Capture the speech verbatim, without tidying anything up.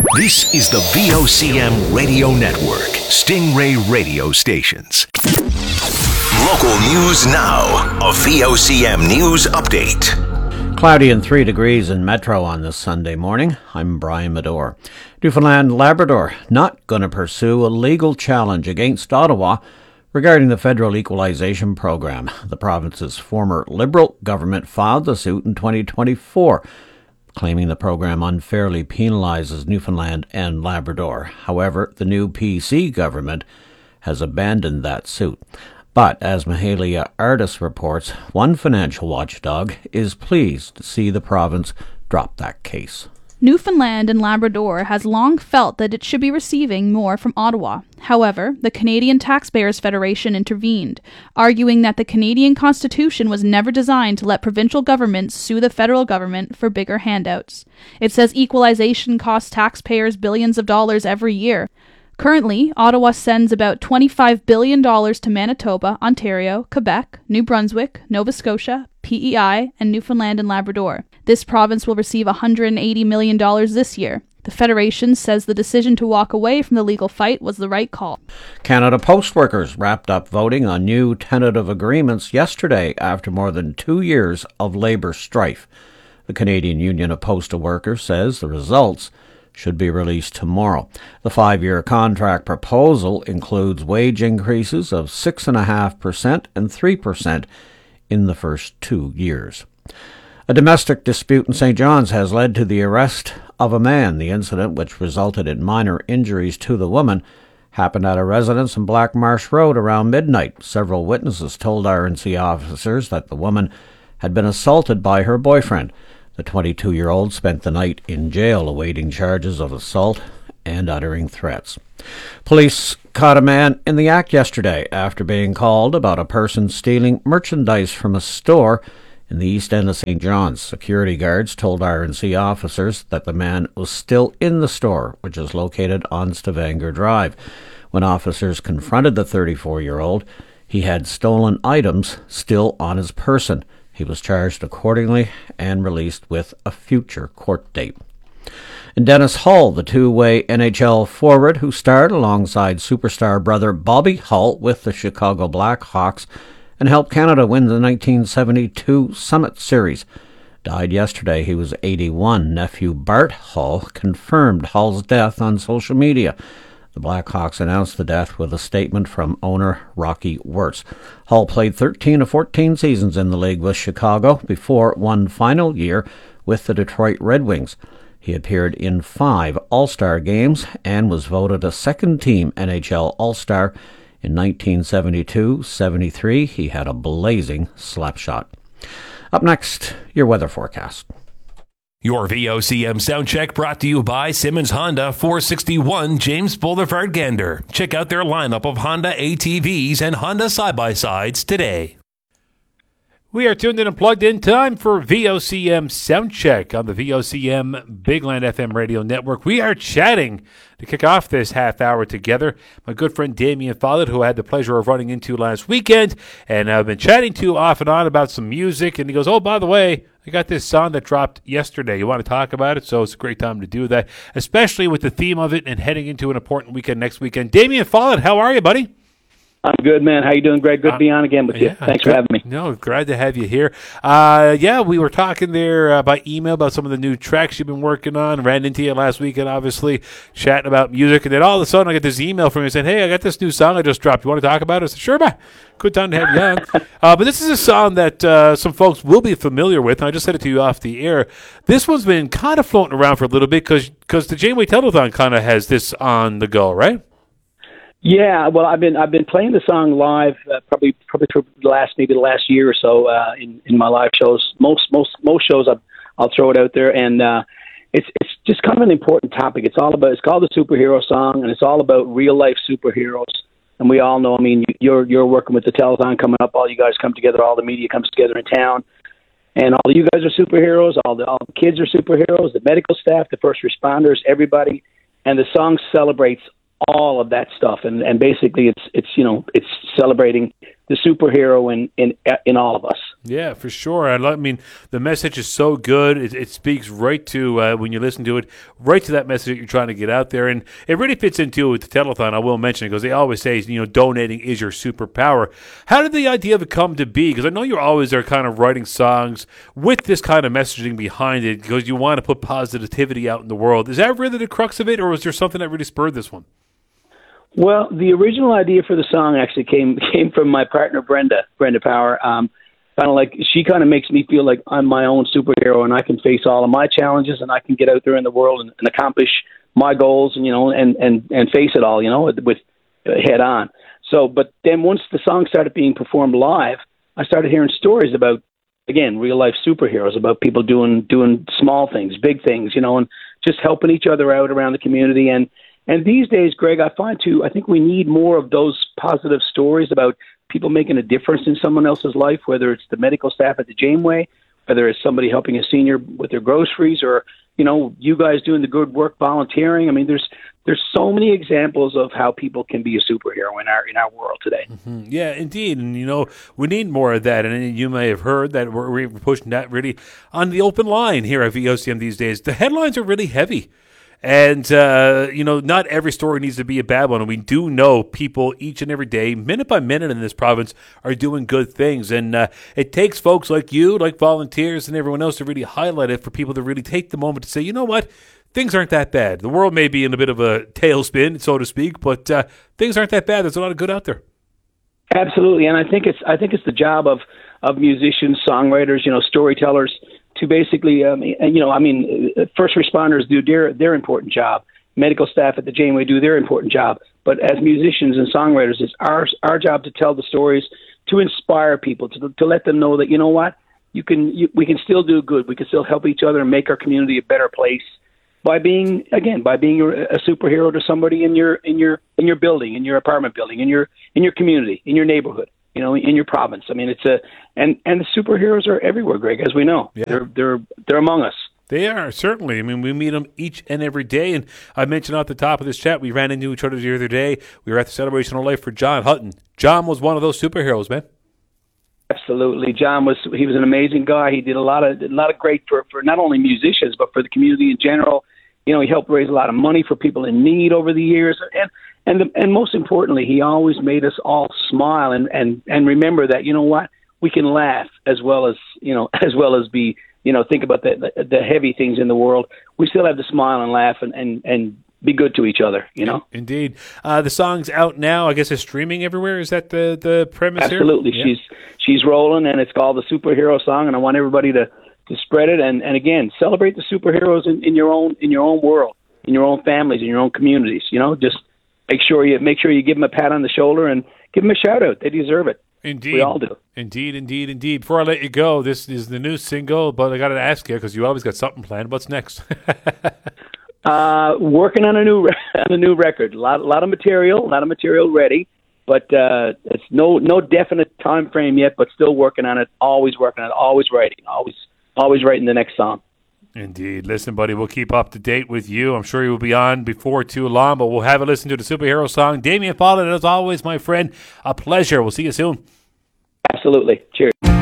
This is the V O C M Radio Network, Stingray Radio Stations. Local news now. A V O C M News Update. Cloudy and three degrees in Metro on this Sunday morning. I'm Brian Medore. Newfoundland Labrador not going to pursue a legal challenge against Ottawa regarding the federal equalization program. The province's former Liberal government filed the suit in twenty twenty-four, claiming the program unfairly penalises Newfoundland and Labrador. However, the new P C government has abandoned that suit. But, as Mahalia Artis reports, one financial watchdog is pleased to see the province drop that case. Newfoundland and Labrador has long felt that it should be receiving more from Ottawa. However, the Canadian Taxpayers Federation intervened, arguing that the Canadian Constitution was never designed to let provincial governments sue the federal government for bigger handouts. It says equalization costs taxpayers billions of dollars every year. Currently, Ottawa sends about twenty-five billion dollars to Manitoba, Ontario, Quebec, New Brunswick, Nova Scotia, P E I, and Newfoundland and Labrador. This province will receive one hundred eighty million dollars this year. The Federation says the decision to walk away from the legal fight was the right call. Canada Post workers wrapped up voting on new tentative agreements yesterday after more than two years of labour strife. The Canadian Union of Postal Workers says the results should be released tomorrow. The five-year contract proposal includes wage increases of six point five percent and three percent in the first two years. A domestic dispute in Saint John's has led to the arrest of a man. The incident, which resulted in minor injuries to the woman, happened at a residence in Black Marsh Road around midnight. Several witnesses told R N C officers that the woman had been assaulted by her boyfriend. The twenty-two-year-old spent the night in jail awaiting charges of assault and uttering threats. Police caught a man in the act yesterday after being called about a person stealing merchandise from a store in the east end of Saint John's. Security guards told R N C officers that the man was still in the store, which is located on Stavanger Drive. When officers confronted the thirty-four-year-old, he had stolen items still on his person. He was charged accordingly and released with a future court date. And Dennis Hull, the two-way N H L forward who starred alongside superstar brother Bobby Hull with the Chicago Blackhawks and helped Canada win the nineteen seventy-two Summit Series, died yesterday. He was eighty-one. Nephew Bart Hull confirmed Hull's death on social media. The Blackhawks announced the death with a statement from owner Rocky Wirtz. Hull played thirteen of fourteen seasons in the league with Chicago before one final year with the Detroit Red Wings. He appeared in five All-Star games and was voted a second-team N H L All-Star. In nineteen seventy-two seventy-three, he had a blazing slap shot. Up next, your weather forecast. Your V O C M Soundcheck brought to you by Simmons Honda, four sixty-one James Boulevard, Gander. Check out their lineup of Honda A T Vs and Honda side-by-sides today. We are tuned in and plugged in. Time for V O C M Soundcheck on the V O C M Bigland F M radio network. We are chatting to kick off this half hour together. My good friend Damien Follett, who I had the pleasure of running into last weekend, and I've been chatting to off and on about some music. And he goes, oh, by the way, I got this song that dropped yesterday. You want to talk about it? So it's a great time to do that, especially with the theme of it and heading into an important weekend next weekend. Damien Follett, how are you, buddy? I'm good, man. How you doing, Greg? Good to be on again with you. Yeah, Thanks good. for having me. No, glad to have you here. Uh, yeah, we were talking there uh, by email about some of the new tracks you've been working on. Ran into you last weekend, obviously, chatting about music. And then all of a sudden, I get this email from you saying, hey, I got this new song I just dropped. You want to talk about it? I said, sure, man. Good time to have you on. uh, but this is a song that uh, some folks will be familiar with. And I just said it to you off the air. This one's been kind of floating around for a little bit because the Janeway Telethon kind of has this on the go, right? Yeah, well, I've been I've been playing the song live uh, probably probably for the last maybe the last year or so uh, in in my live shows. Most most most shows I'll, I'll throw it out there, and uh, it's it's just kind of an important topic. It's all about it's called the superhero song, and it's all about real life superheroes. And we all know, I mean, you're you're working with the telethon coming up. All you guys come together. All the media comes together in town, and all you guys are superheroes. All the all the kids are superheroes. The medical staff, the first responders, everybody. And the song celebrates all of that stuff, and, and basically it's it's you know it's celebrating the superhero in in in all of us. Yeah, for sure. I, lo- I mean, the message is so good. It, it speaks right to, uh, when you listen to it, right to that message that you're trying to get out there. And it really fits into with the telethon. I will mention it because they always say, you know, donating is your superpower. How did the idea of it come to be? Because I know you're always there kind of writing songs with this kind of messaging behind it because you want to put positivity out in the world. Is that really the crux of it, or was there something that really spurred this one? Well, the original idea for the song actually came came from my partner, Brenda, Brenda Power. Um, kind of like, she kind of makes me feel like I'm my own superhero and I can face all of my challenges and I can get out there in the world and, and accomplish my goals and, you know, and, and, and face it all, you know, with uh, head on. So, but then once the song started being performed live, I started hearing stories about, again, real life superheroes, about people doing, doing small things, big things, you know, and just helping each other out around the community. And, And these days, Greg, I find too, I think we need more of those positive stories about people making a difference in someone else's life, whether it's the medical staff at the Janeway, whether it's somebody helping a senior with their groceries, or, you know, you guys doing the good work volunteering. I mean, there's there's so many examples of how people can be a superhero in our in our world today. Mm-hmm. Yeah, indeed. And, you know, we need more of that. And you may have heard that we're, we're pushing that really on the open line here at V O C M these days. The headlines are really heavy. And, uh, you know, not every story needs to be a bad one. And we do know people each and every day, minute by minute in this province, are doing good things. And uh, it takes folks like you, like volunteers and everyone else, to really highlight it for people to really take the moment to say, you know what, things aren't that bad. The world may be in a bit of a tailspin, so to speak, but uh, things aren't that bad. There's a lot of good out there. Absolutely. And I think it's I think it's the job of, of musicians, songwriters, you know, storytellers, to basically, um, you know, I mean, first responders do their their important job. Medical staff at the Janeway do their important job. But as musicians and songwriters, it's our our job to tell the stories, to inspire people, to to let them know that, you know what, you can you, we can still do good. We can still help each other and make our community a better place by being, again, by being a superhero to somebody in your in your in your building, in your apartment building, in your in your community, in your neighborhood, you know, in your province. I mean, it's a and and the superheroes are everywhere, Greg, as we know. Yeah. They're they're they're among us. They are, certainly. I mean, we meet them each and every day. And I mentioned at the top of this chat, we ran into each other the other day. We were at the Celebration of Life for John Hutton. John was one of those superheroes, man. Absolutely. John was he was an amazing guy. He did a lot of a lot of great for, for not only musicians, but for the community in general. You know, he helped raise a lot of money for people in need over the years. And and the, and most importantly, he always made us all smile and, and, and remember that, you know what, we can laugh as well as, you know, as well as be, you know, think about the, the, the heavy things in the world. We still have to smile and laugh and, and, and be good to each other, you know? Indeed. Uh, the song's out now. I guess it's streaming everywhere. Is that the, the premise Absolutely. here? Absolutely. She's she's rolling, and it's called The Superhero Song, and I want everybody to, to spread it. And, and again, celebrate the superheroes in, in your own in your own world, in your own families, in your own communities. You know, just make sure you make sure you give them a pat on the shoulder and give them a shout out. They deserve it. Indeed. We all do. Indeed, indeed, indeed. Before I let you go, this is the new single, but I got to ask you because you always got something planned. What's next? uh, working on a new on a new record. A lot, a lot of material, a lot of material ready, but uh, it's no no definite time frame yet. But still working on it. Always working on it. Always writing. Always always writing the next song. Indeed. Listen, buddy, we'll keep up to date with you. I'm sure you will be on before too long, but we'll have a listen to the Superhero Song. Damian Follett, as always, my friend, a pleasure. We'll see you soon. Absolutely. Cheers.